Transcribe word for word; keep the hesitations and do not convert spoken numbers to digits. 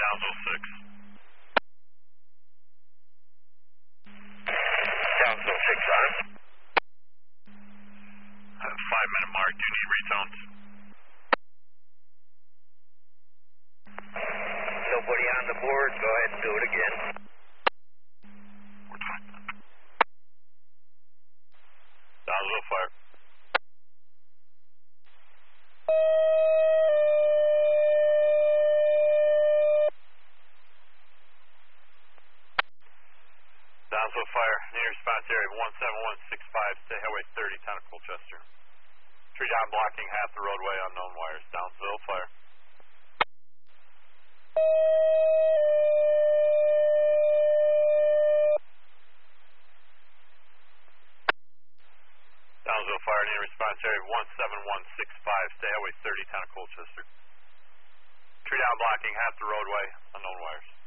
Townsville six. Townsville six on. Uh, five minute mark. Do you need retones? Nobody on the board. Go ahead and do it again. Townsville fire. Townsville fire. Near response area one seven one six five. Stay highway thirty, town of Colchester. Tree down blocking half the roadway, unknown wires. Townsville fire. Townsville fire. Near response area one seven one six five. Stay highway thirty, town of Colchester. Tree down blocking half the roadway, unknown wires.